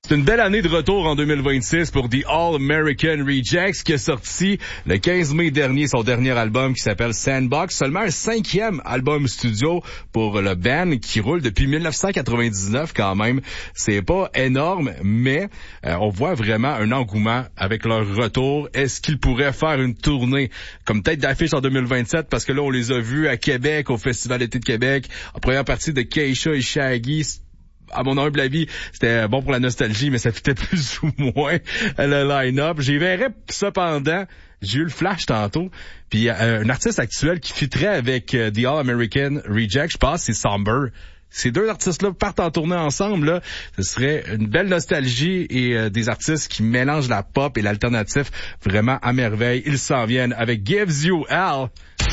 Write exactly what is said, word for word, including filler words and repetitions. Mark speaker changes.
Speaker 1: C'est une belle année de retour en deux mille vingt-six pour The All-American Rejects qui a sorti le quinze mai dernier son dernier album qui s'appelle Sandbox. Seulement un cinquième album studio pour le band qui roule depuis dix-neuf cent quatre-vingt-dix-neuf quand même. C'est pas énorme, mais euh, on voit vraiment un engouement avec leur retour. Est-ce qu'ils pourraient faire une tournée comme tête d'affiche en deux mille vingt-sept? Parce que là, on les a vus à Québec, au Festival d'été de Québec, en première partie de Keisha et Shaggy. À mon humble avis, c'était bon pour la nostalgie, mais ça fitait plus ou moins le line-up. J'y verrais cependant, j'ai eu le flash tantôt, puis euh, un artiste actuel qui fitterait avec euh, The All-American Reject, je pense, c'est Somber. Ces deux artistes-là partent en tournée ensemble, là, ce serait une belle nostalgie et euh, des artistes qui mélangent la pop et l'alternatif vraiment à merveille. Ils s'en viennent avec Gives You Hell.